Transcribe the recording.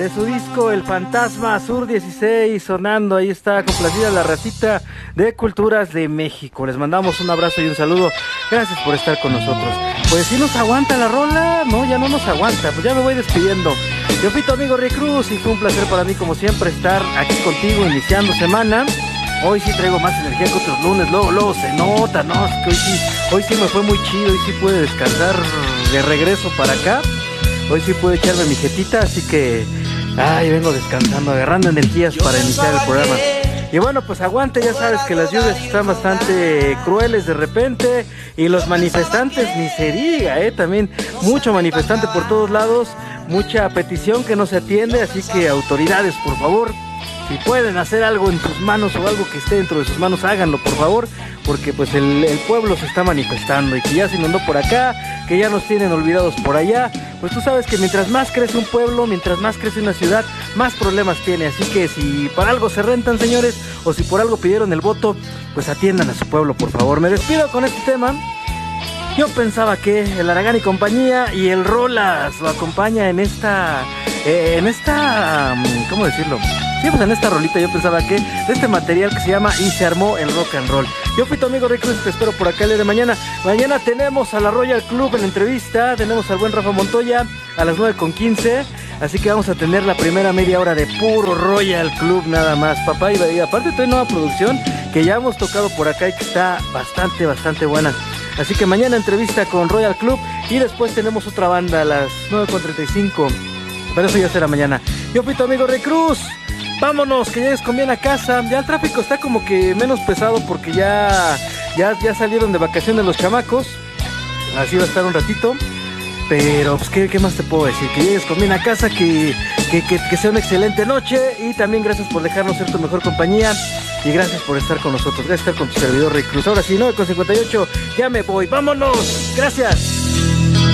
de su disco El Fantasma Sur 16 sonando. Ahí está complacida la racita de Culturas de México. Les mandamos un abrazo y un saludo. Gracias por estar con nosotros. Pues si nos aguanta la rola, no, ya no nos aguanta. Pues ya me voy despidiendo. Yo fui tu amigo Rey Cruz y fue un placer para mí como siempre estar aquí contigo iniciando semana. Hoy sí traigo más energía que otros lunes, luego se nota, ¿no? Es que hoy sí me fue muy chido, hoy sí pude descansar de regreso para acá. Hoy sí pude echarme mi jetita, así que vengo descansando, agarrando energías para iniciar el programa. Y bueno, pues aguante, ya sabes que las lluvias están bastante crueles de repente y los manifestantes, ni se diga, también mucho manifestante por todos lados, mucha petición que no se atiende, así que autoridades, por favor, si pueden hacer algo en sus manos o algo que esté dentro de sus manos, háganlo por favor, porque pues el pueblo se está manifestando y que ya se inundó por acá, que ya nos tienen olvidados por allá. Pues tú sabes que mientras más crece un pueblo, mientras más crece una ciudad, más problemas tiene. Así que si para algo se rentan, señores, o si por algo pidieron el voto, pues atiendan a su pueblo, por favor. Me despido con este tema. Yo pensaba que el Aragán y compañía y el Rolas lo acompaña en esta, ¿cómo decirlo? Sí, pues en esta rolita yo pensaba que de este material que se llama Y se armó el rock and roll. Yo fui tu amigo Rey Cruz, te espero por acá el día de mañana. Mañana tenemos a la Royal Club en entrevista, tenemos al buen Rafa Montoya a las 9:15, así que vamos a tener la primera media hora de puro Royal Club nada más, papá. Y aparte trae nueva producción que ya hemos tocado por acá y que está bastante buena. Así que mañana entrevista con Royal Club y después tenemos otra banda a las 9:35, pero eso ya será mañana. Yo fui tu amigo Rey Cruz. Vámonos, que llegues con bien a casa. Ya el tráfico está como que menos pesado porque ya salieron de vacaciones los chamacos. Así va a estar un ratito. Pero pues ¿qué más te puedo decir? Que llegues con bien a casa, que sea una excelente noche. Y también gracias por dejarnos ser tu mejor compañía. Y gracias por estar con nosotros. Gracias por estar con tu servidor Rey Cruz. Ahora sí, 9:58, ya me voy. ¡Vámonos! ¡Gracias!